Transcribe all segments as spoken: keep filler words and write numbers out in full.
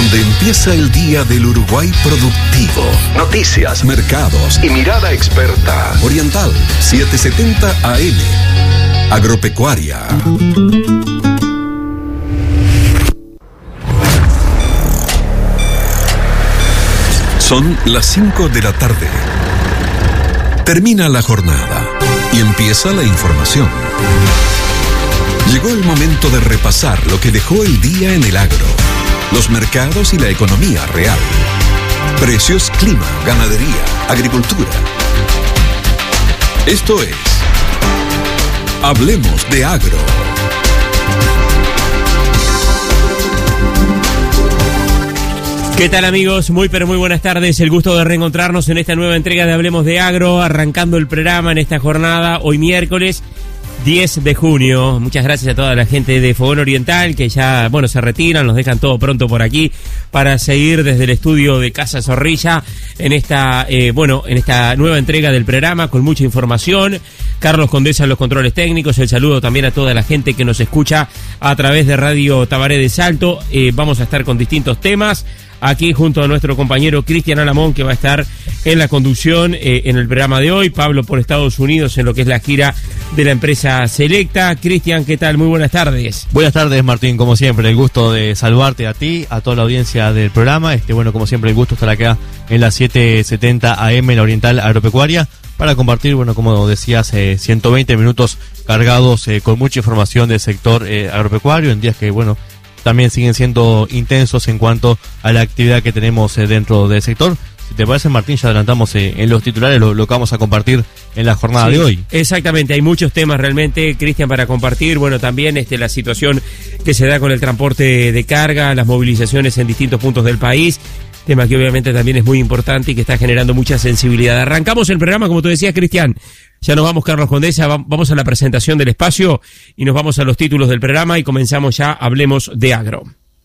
donde empieza el día del Uruguay productivo. Noticias, mercados y mirada experta. Oriental setecientos setenta A M. Agropecuaria. Son las cinco de la tarde. Termina la jornada y empieza la información. Llegó el momento de repasar lo que dejó el día en el agro, los mercados y la economía real. Precios, clima, ganadería, agricultura. Esto es Hablemos de Agro. ¿Qué tal, amigos? Muy pero muy buenas tardes. El gusto de reencontrarnos en esta nueva entrega de Hablemos de Agro, arrancando el programa en esta jornada, hoy miércoles diez de junio. Muchas gracias a toda la gente de Fogón Oriental que ya, bueno, se retiran, nos dejan todo pronto por aquí para seguir desde el estudio de Casa Zorrilla en esta, eh, bueno, en esta nueva entrega del programa con mucha información. Carlos Condesa en los controles técnicos. El saludo también a toda la gente que nos escucha a través de Radio Tabaré de Salto. Eh, vamos a estar con distintos temas aquí junto a nuestro compañero Cristian Alamón, que va a estar en la conducción eh, en el programa de hoy. Pablo por Estados Unidos en lo que es la gira de la empresa Selecta. Cristian, ¿qué tal? Muy buenas tardes. Buenas tardes, Martín, como siempre, el gusto de saludarte a ti, a toda la audiencia del programa. Este, bueno, como siempre, el gusto estar acá en la setecientos setenta A M, la Oriental Agropecuaria, para compartir, bueno, como decías, eh, ciento veinte minutos cargados eh, con mucha información del sector eh, agropecuario, en días que, bueno, también siguen siendo intensos en cuanto a la actividad que tenemos eh, dentro del sector. Si te parece, Martín, ya adelantamos eh, en los titulares lo, lo que vamos a compartir en la jornada sí, de hoy. Exactamente, hay muchos temas realmente, Cristian, para compartir. Bueno, también este, la situación que se da con el transporte de carga, las movilizaciones en distintos puntos del país, tema que obviamente también es muy importante y que está generando mucha sensibilidad. Arrancamos el programa, como tú decías, Cristian. Ya nos vamos, Carlos Condesa, vamos a la presentación del espacio y nos vamos a los títulos del programa y comenzamos ya, Hablemos de Agro.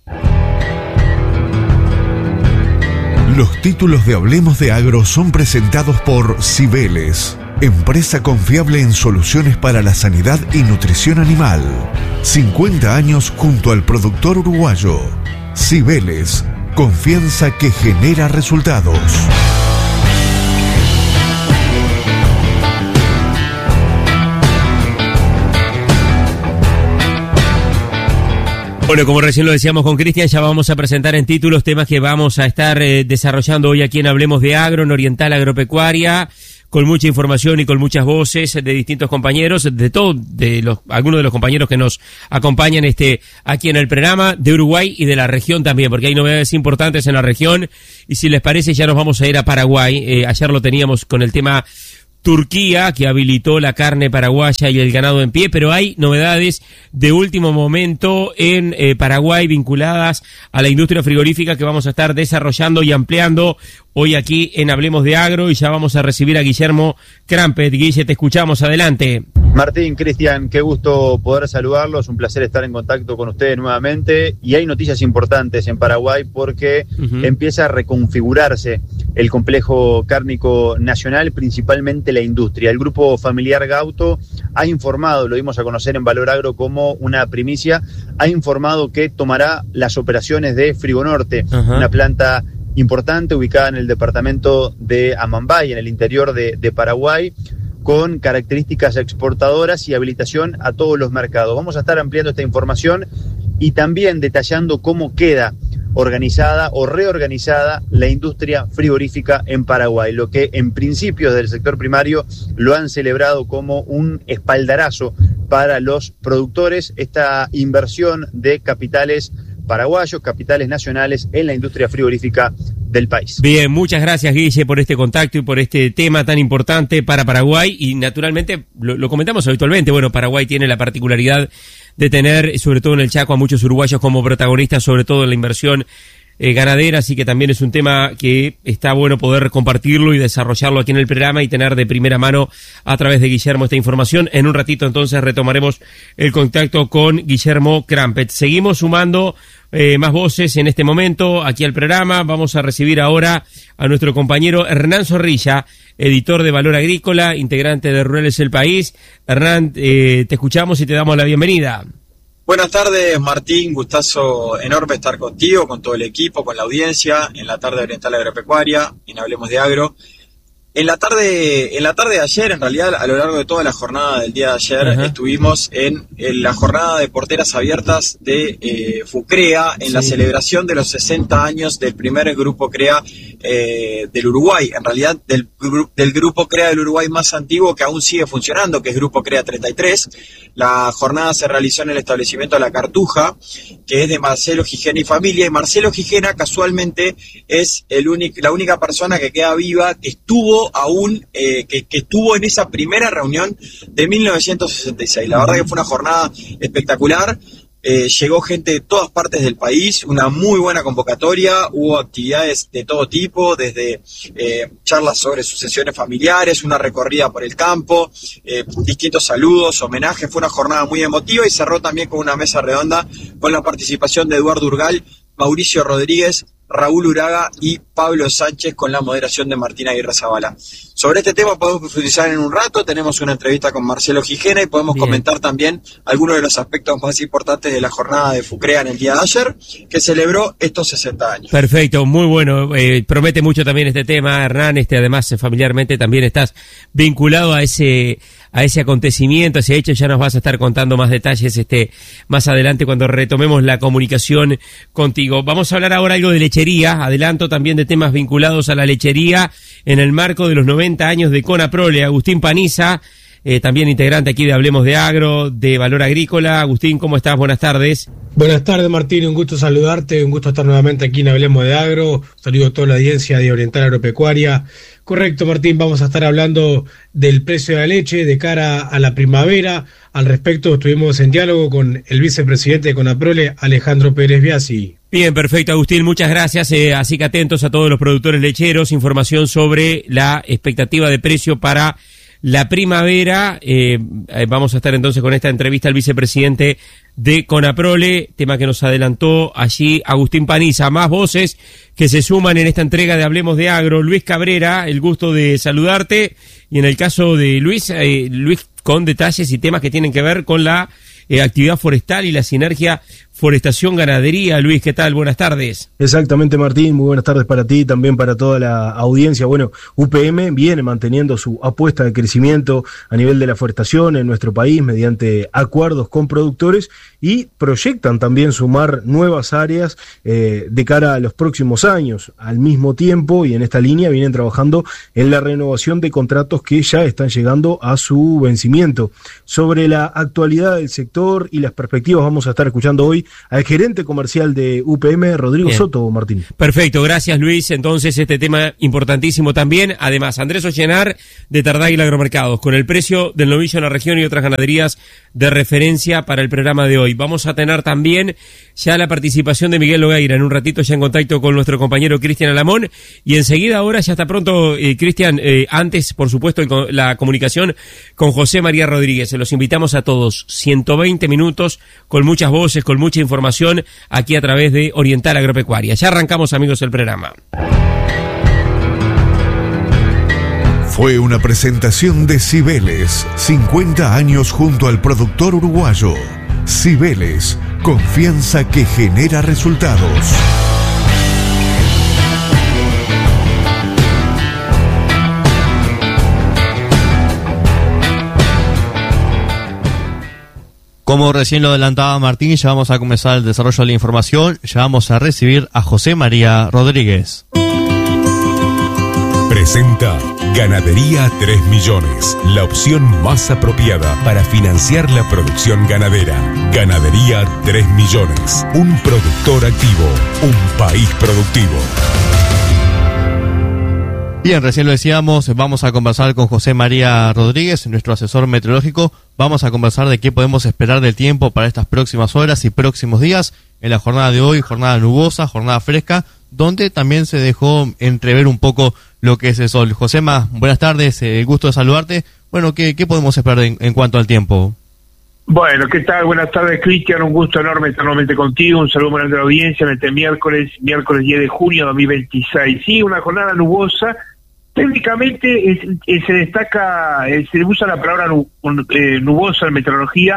Los títulos de Hablemos de Agro son presentados por Cibeles, empresa confiable en soluciones para la sanidad y nutrición animal. cincuenta años junto al productor uruguayo. Cibeles, confianza que genera resultados. Bueno, como recién lo decíamos con Cristian, ya vamos a presentar en títulos temas que vamos a estar eh, desarrollando hoy aquí en Hablemos de Agro, en Oriental Agropecuaria, con mucha información y con muchas voces de distintos compañeros, de todo, de los algunos de los compañeros que nos acompañan este aquí en el programa, de Uruguay y de la región también, porque hay novedades importantes en la región. Y si les parece, ya nos vamos a ir a Paraguay. Eh, ayer lo teníamos con el tema Turquía, que habilitó la carne paraguaya y el ganado en pie, pero hay novedades de último momento en eh, Paraguay vinculadas a la industria frigorífica que vamos a estar desarrollando y ampliando hoy aquí en Hablemos de Agro, y ya vamos a recibir a Guillermo Crampet. Guille, te escuchamos, adelante. Martín, Cristian, qué gusto poder saludarlos, un placer estar en contacto con ustedes nuevamente, y hay noticias importantes en Paraguay porque uh-huh. empieza a reconfigurarse el complejo cárnico nacional, principalmente la industria. El grupo familiar Gauto ha informado, lo dimos a conocer en Valor Agro como una primicia, ha informado que tomará las operaciones de Frigonorte, uh-huh. una planta importante ubicada en el departamento de Amambay, en el interior de, de Paraguay, con características exportadoras y habilitación a todos los mercados. Vamos a estar ampliando esta información y también detallando cómo queda organizada o reorganizada la industria frigorífica en Paraguay, lo que en principios del sector primario lo han celebrado como un espaldarazo para los productores, esta inversión de capitales paraguayos, capitales nacionales en la industria frigorífica del país. Bien, muchas gracias, Guille, por este contacto y por este tema tan importante para Paraguay, y naturalmente lo, lo comentamos habitualmente. Bueno, Paraguay tiene la particularidad de tener, sobre todo en el Chaco, a muchos uruguayos como protagonistas, sobre todo en la inversión eh, ganadera, así que también es un tema que está bueno poder compartirlo y desarrollarlo aquí en el programa y tener de primera mano a través de Guillermo esta información. En un ratito entonces retomaremos el contacto con Guillermo Crampet. Seguimos sumando eh, más voces en este momento aquí al programa. Vamos a recibir ahora a nuestro compañero Hernán Zorrilla, editor de Valor Agrícola, integrante de Rurales El País. Hernán, eh, te escuchamos y te damos la bienvenida. Buenas tardes, Martín, gustazo enorme estar contigo, con todo el equipo, con la audiencia, en la tarde oriental agropecuaria, en Hablemos de Agro. En la tarde, en la tarde de ayer, en realidad, a lo largo de toda la jornada del día de ayer, uh-huh. estuvimos en, en la jornada de porteras abiertas de eh, FUCREA, en sí. la celebración de los sesenta años del primer grupo CREA eh, del Uruguay, en realidad del, del grupo CREA del Uruguay más antiguo que aún sigue funcionando, que es Grupo CREA treinta y tres. La jornada se realizó en el establecimiento La Cartuja, que es de Marcelo Gijena y familia, y Marcelo Gijena casualmente es el único, la única persona que queda viva que estuvo aún, eh, que, que estuvo en esa primera reunión de mil novecientos sesenta y seis. La verdad que fue una jornada espectacular. Eh, llegó gente de todas partes del país, una muy buena convocatoria, hubo actividades de todo tipo, desde eh, charlas sobre sucesiones familiares, una recorrida por el campo, eh, distintos saludos, homenajes. Fue una jornada muy emotiva y cerró también con una mesa redonda con la participación de Eduardo Urgal, Mauricio Rodríguez, Raúl Uraga y Pablo Sánchez, con la moderación de Martín Aguirre Zabala. Sobre este tema podemos profundizar en un rato, tenemos una entrevista con Marcelo Gijena y podemos Bien. comentar también algunos de los aspectos más importantes de la jornada de FUCREA en el día de ayer, que celebró estos sesenta años. Perfecto, muy bueno, eh, promete mucho también este tema, Hernán, este además familiarmente también estás vinculado a ese a ese acontecimiento, a ese hecho. Ya nos vas a estar contando más detalles este más adelante cuando retomemos la comunicación contigo. Vamos a hablar ahora algo de lechería, adelanto también de temas vinculados a la lechería en el marco de los noventa años de Conaprole. Agustín Paniza, eh, también integrante aquí de Hablemos de Agro, de Valor Agrícola. Agustín, ¿cómo estás? Buenas tardes. Buenas tardes, Martín, un gusto saludarte, un gusto estar nuevamente aquí en Hablemos de Agro. Saludo a toda la audiencia de Oriental Agropecuaria. Correcto, Martín, vamos a estar hablando del precio de la leche de cara a la primavera. Al respecto estuvimos en diálogo con el vicepresidente de Conaprole, Alejandro Pérez Biasi. Bien, perfecto, Agustín, muchas gracias. Eh, así que atentos a todos los productores lecheros, información sobre la expectativa de precio para la primavera. Eh, eh, vamos a estar entonces con esta entrevista al vicepresidente de Conaprole, tema que nos adelantó allí Agustín Paniza. Más voces que se suman en esta entrega de Hablemos de Agro. Luis Cabrera, el gusto de saludarte. Y en el caso de Luis, eh, Luis con detalles y temas que tienen que ver con la eh, actividad forestal y la sinergia forestación-ganadería. Luis, ¿qué tal? Buenas tardes. Exactamente, Martín, muy buenas tardes para ti y también para toda la audiencia. Bueno, U P M viene manteniendo su apuesta de crecimiento a nivel de la forestación en nuestro país mediante acuerdos con productores y proyectan también sumar nuevas áreas eh, de cara a los próximos años. Al mismo tiempo, y en esta línea, vienen trabajando en la renovación de contratos que ya están llegando a su vencimiento. Sobre la actualidad del sector y las perspectivas, vamos a estar escuchando hoy al gerente comercial de U P M, Rodrigo Bien. Soto, Martín. Perfecto, gracias, Luis. Entonces, este tema importantísimo también. Además, Andrés Ollenar, de Tardáguila Agromercados, con el precio del novillo en la región y otras ganaderías de referencia para el programa de hoy. Vamos a tener también ya la participación de Miguel Logueira, en un ratito ya en contacto con nuestro compañero Cristian Alamón, y enseguida ahora ya está pronto, eh, Cristian, eh, antes, por supuesto, la comunicación con José María Rodríguez. Se los invitamos a todos, ciento veinte minutos, con muchas voces, con mucha información, aquí a través de Oriental Agropecuaria. Ya arrancamos, amigos, el programa. Fue una presentación de Cibeles, cincuenta años junto al productor uruguayo. Cibeles, confianza que genera resultados. Como recién lo adelantaba Martín, ya vamos a comenzar el desarrollo de la información. Ya vamos a recibir a José María Rodríguez. Presenta Ganadería tres millones, la opción más apropiada para financiar la producción ganadera. Ganadería tres millones, un productor activo, un país productivo. Bien, recién lo decíamos, vamos a conversar con José María Rodríguez, nuestro asesor meteorológico. Vamos a conversar de qué podemos esperar del tiempo para estas próximas horas y próximos días. En la jornada de hoy, jornada nubosa, jornada fresca, donde también se dejó entrever un poco lo que es el sol. Josema, buenas tardes, eh, gusto de saludarte. Bueno, ¿qué, qué podemos esperar en, en cuanto al tiempo? Bueno, ¿qué tal? Buenas tardes, Cristian, un gusto enorme estar nuevamente contigo, un saludo grande a la audiencia en este miércoles, miércoles diez de junio de dos mil veintiséis. Sí, una jornada nubosa. Técnicamente es, es, se destaca, es, se usa la palabra nu, eh, nubosa en meteorología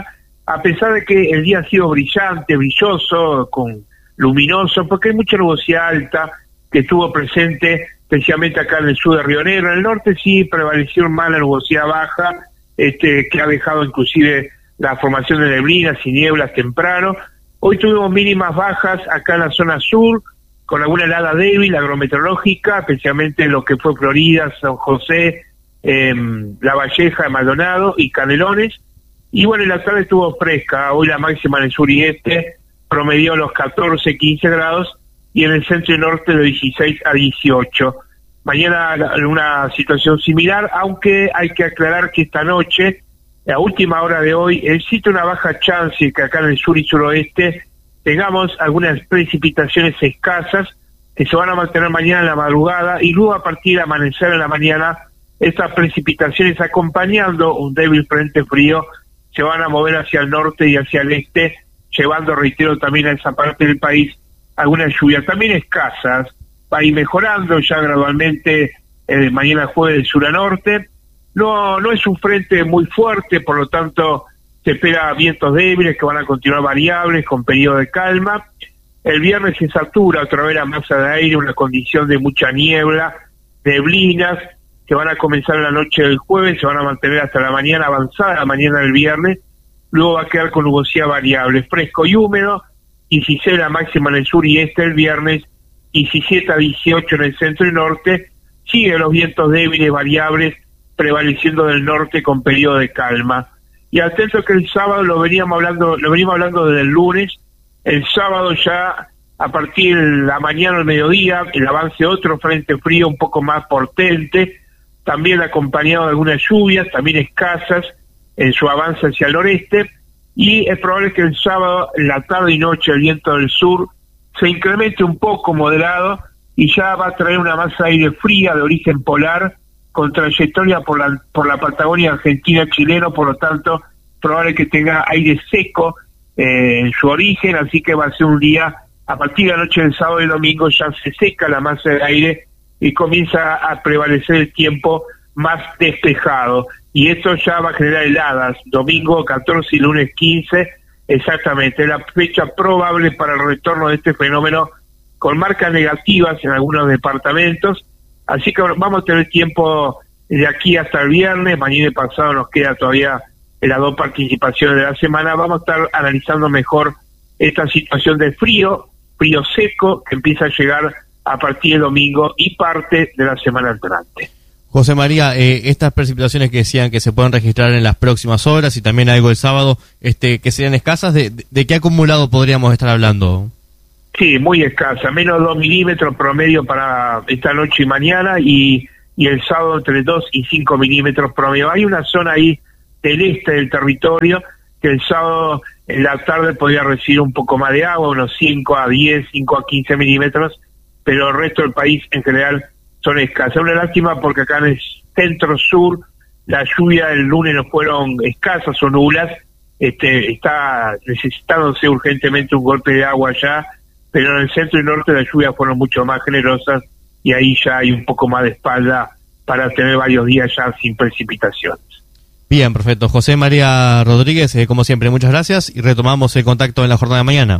a pesar de que el día ha sido brillante, brilloso, con luminoso, porque hay mucha nubosidad alta que estuvo presente especialmente acá en el sur de Río Negro. En el norte sí prevaleció más la nubosidad baja, este, que ha dejado inclusive la formación de neblinas y nieblas temprano. Hoy tuvimos mínimas bajas acá en la zona sur, con alguna helada débil agrometeorológica, especialmente lo que fue Florida, San José, eh, La Valleja, Maldonado y Canelones. Y bueno, en la tarde estuvo fresca. Hoy la máxima en el sur y este promedió los catorce, quince grados, y en el centro y norte de dieciséis a dieciocho. Mañana una situación similar, aunque hay que aclarar que esta noche, a última hora de hoy, existe una baja chance que acá en el sur y suroeste tengamos algunas precipitaciones escasas que se van a mantener mañana en la madrugada, y luego a partir de amanecer en la mañana, estas precipitaciones acompañando un débil frente frío se van a mover hacia el norte y hacia el este, llevando, reitero, también a esa parte del país algunas lluvias también escasas. Va a ir mejorando ya gradualmente eh, mañana jueves del sur a norte. No, no es un frente muy fuerte, por lo tanto se espera vientos débiles que van a continuar variables con periodo de calma. El viernes se satura otra vez la masa de aire, una condición de mucha niebla, neblinas, que van a comenzar en la noche del jueves, se van a mantener hasta la mañana avanzada, la mañana del viernes. Luego va a quedar con nubosidad variable, fresco y húmedo, dieciséis la máxima en el sur y este el viernes, diecisiete a dieciocho en el centro y norte. Siguen los vientos débiles variables prevaleciendo del norte con periodo de calma. Y atento que el sábado lo veníamos hablando, lo venimos hablando desde el lunes. El sábado ya a partir de la mañana al mediodía el avance de otro frente frío un poco más potente, también acompañado de algunas lluvias, también escasas en su avance hacia el noreste, y es probable que el sábado, en la tarde y noche, el viento del sur se incremente un poco moderado y ya va a traer una masa de aire fría de origen polar con trayectoria por la, por la Patagonia argentina chileno, por lo tanto, probable que tenga aire seco eh, en su origen, así que va a ser un día, a partir de la noche del sábado y domingo ya se seca la masa de aire y comienza a prevalecer el tiempo más despejado, y esto ya va a generar heladas, domingo catorce y lunes quince, exactamente, la fecha probable para el retorno de este fenómeno con marcas negativas en algunos departamentos, así que vamos a tener tiempo de aquí hasta el viernes. Mañana y pasado nos queda todavía en las dos participaciones de la semana. Vamos a estar analizando mejor esta situación de frío, frío seco, que empieza a llegar a partir del domingo y parte de la semana entrante. José María, eh, estas precipitaciones que decían que se pueden registrar en las próximas horas y también algo el sábado, este, que serían escasas, ¿de, de, de qué acumulado podríamos estar hablando? Sí, muy escasa, menos dos milímetros promedio para esta noche y mañana, y, y el sábado entre dos y cinco milímetros promedio. Hay una zona ahí del este del territorio que el sábado en la tarde podría recibir un poco más de agua, unos cinco a diez, cinco a quince milímetros, pero el resto del país en general son escasas. Una lástima porque acá en el centro-sur las lluvias del lunes no fueron escasas o nulas, este, está necesitándose urgentemente un golpe de agua allá, pero en el centro y norte las lluvias fueron mucho más generosas y ahí ya hay un poco más de espalda para tener varios días ya sin precipitaciones. Bien, perfecto. José María Rodríguez, eh, como siempre, muchas gracias y retomamos el contacto en la jornada de mañana.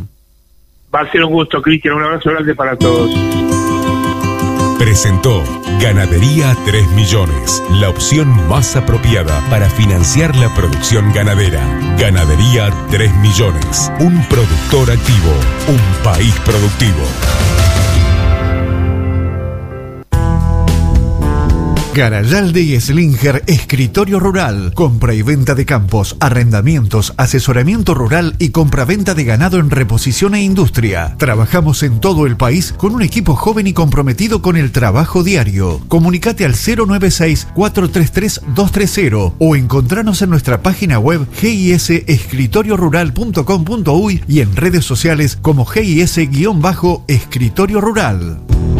Va a ser un gusto, Cristian. Un abrazo grande para todos. Presentó Ganadería tres millones, la opción más apropiada para financiar la producción ganadera. Ganadería tres millones, un productor activo, un país productivo. Garayalde y Slinger Escritorio Rural. Compra y venta de campos, arrendamientos, asesoramiento rural y compra-venta de ganado en reposición e industria. Trabajamos en todo el país con un equipo joven y comprometido con el trabajo diario. Comunicate al cero nueve seis, cuatro tres tres, dos tres cero o encontranos en nuestra página web g i s escritorio rural punto com punto uy y en redes sociales como G I S-Escritorio Rural.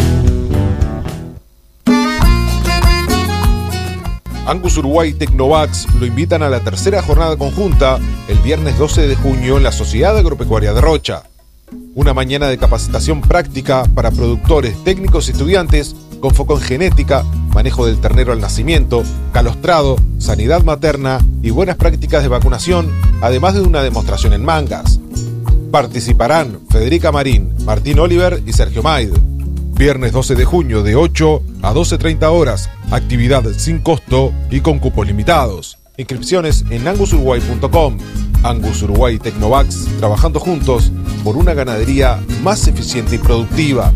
Angus Uruguay Tecnovax lo invitan a la tercera jornada conjunta el viernes doce de junio en la Sociedad Agropecuaria de Rocha. Una mañana de capacitación práctica para productores, técnicos y estudiantes con foco en genética, manejo del ternero al nacimiento, calostrado, sanidad materna y buenas prácticas de vacunación, además de una demostración en mangas. Participarán Federica Marín, Martín Oliver y Sergio Maid. Viernes doce de junio de ocho a doce treinta horas, actividad sin costo y con cupos limitados. Inscripciones en angus uruguay punto com. Angus Uruguay y Tecnovax, trabajando juntos por una ganadería más eficiente y productiva.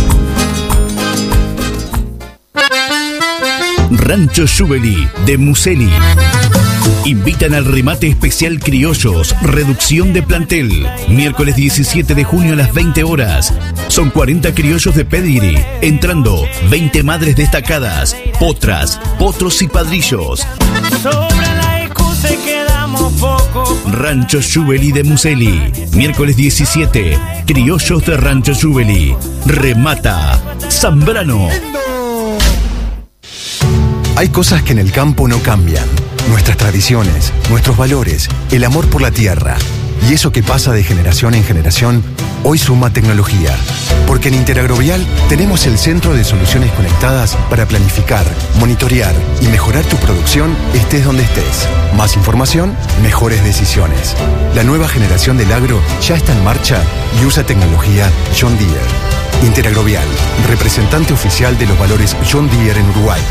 Rancho Juvely de Museli invitan al remate especial Criollos, reducción de plantel. Miércoles diecisiete de junio a las veinte horas. Son cuarenta criollos de pedigree, entrando veinte madres destacadas, potras, potros y padrillos. Sobre la excusa quedamos poco. Rancho Juvely de Museli. Miércoles diecisiete. Criollos de Rancho Juvely. Remata Zambrano. Hay cosas que en el campo no cambian. Nuestras tradiciones, nuestros valores, el amor por la tierra. Y eso que pasa de generación en generación, hoy suma tecnología. Porque en Interagrovial tenemos el centro de soluciones conectadas para planificar, monitorear y mejorar tu producción estés donde estés. Más información, mejores decisiones. La nueva generación del agro ya está en marcha y usa tecnología John Deere. Interagrovial, representante oficial de los valores John Deere en Uruguay.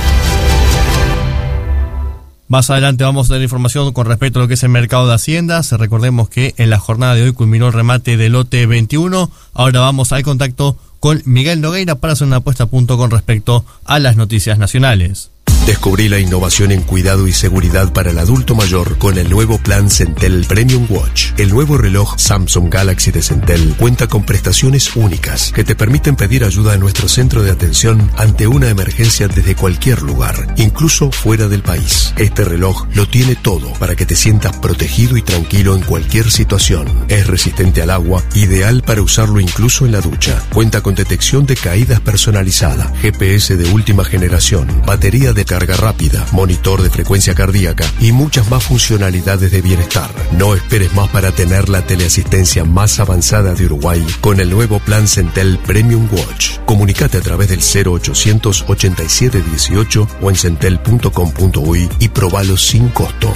Más adelante vamos a tener información con respecto a lo que es el mercado de haciendas. Recordemos que en la jornada de hoy culminó el remate del lote veintiuno. Ahora vamos al contacto con Miguel Nogueira para hacer una puesta a punto con respecto a las noticias nacionales. Descubrí la innovación en cuidado y seguridad para el adulto mayor con el nuevo plan Centel Premium Watch. El nuevo reloj Samsung Galaxy de Centel cuenta con prestaciones únicas que te permiten pedir ayuda a nuestro centro de atención ante una emergencia desde cualquier lugar, incluso fuera del país. Este reloj lo tiene todo para que te sientas protegido y tranquilo en cualquier situación. Es resistente al agua, ideal para usarlo incluso en la ducha. Cuenta con detección de caídas personalizada, G P S de última generación, batería de carga rápida, monitor de frecuencia cardíaca y muchas más funcionalidades de bienestar. No esperes más para tener la teleasistencia más avanzada de Uruguay con el nuevo plan Centel Premium Watch. Comunicate a través del cero ochocientos ochenta y siete dieciocho o en centel punto com punto uy y probalo sin costo.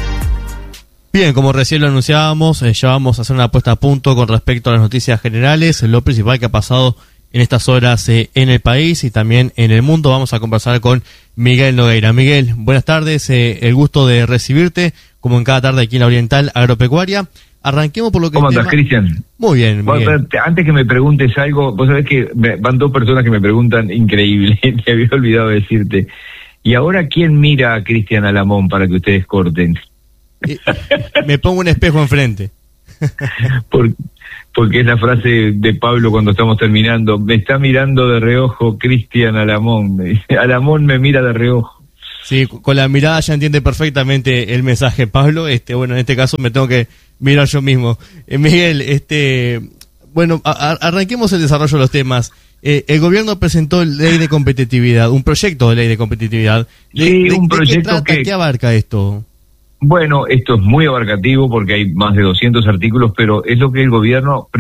Bien, como recién lo anunciábamos, eh, ya vamos a hacer una puesta a punto con respecto a las noticias generales, lo principal que ha pasado en estas horas eh, en el país y también en el mundo. Vamos a conversar con Miguel Nogueira. Miguel, buenas tardes, eh, el gusto de recibirte, como en cada tarde aquí en la Oriental Agropecuaria. Arranquemos por lo que... ¿Cómo andas, Cristian? Muy bien, Miguel. Bueno, antes que me preguntes algo, vos sabés que me, van dos personas que me preguntan, increíble, te había olvidado decirte. ¿Y ahora quién mira a Cristian Alamón para que ustedes corten? Eh, me pongo un espejo enfrente. Por, porque es la frase de Pablo cuando estamos terminando. Me está mirando de reojo Cristian Alamón. Alamón me mira de reojo. Sí, con la mirada ya entiende perfectamente el mensaje, Pablo. Este, bueno, en este caso me tengo que mirar yo mismo. Eh, Miguel, este, bueno, a, a, arranquemos el desarrollo de los temas. Eh, el gobierno presentó ley de competitividad, un proyecto de ley de competitividad. De, sí, de, un ¿de proyecto qué trata, que... ¿Qué abarca esto? Bueno, esto es muy abarcativo porque hay más de doscientos artículos, pero es lo que el gobierno